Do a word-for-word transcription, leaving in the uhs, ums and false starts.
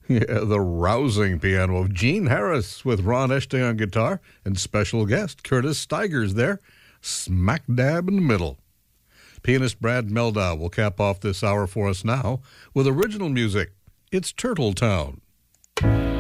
Yeah, the rousing piano of Gene Harris with Ron Eshte on guitar and special guest Curtis Stigers there, smack dab in the middle. Pianist Brad Mehldau will cap off this hour for us now with original music. It's Turtle Town.